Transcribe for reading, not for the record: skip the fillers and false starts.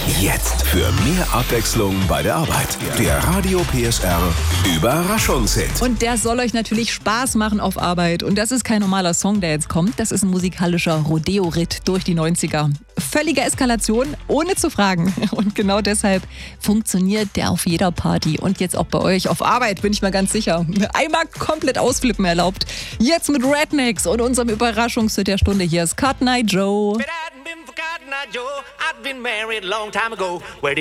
Jetzt für mehr Abwechslung bei der Arbeit. Der Radio PSR Überraschungshit. Und der soll euch natürlich Spaß machen auf Arbeit. Und das ist kein normaler Song, der jetzt kommt. Das ist ein musikalischer Rodeo-Ritt durch die 90er. Völlige Eskalation, ohne zu fragen. Und genau deshalb funktioniert der auf jeder Party. Und jetzt auch bei euch auf Arbeit, bin ich mal ganz sicher. Einmal komplett ausflippen erlaubt. Jetzt mit Rednecks und unserem Überraschungshit der Stunde. Hier ist Cotton Eye Joe. But I hadn't been for Cotton Eye Joe. I'd been married a long time ago. Where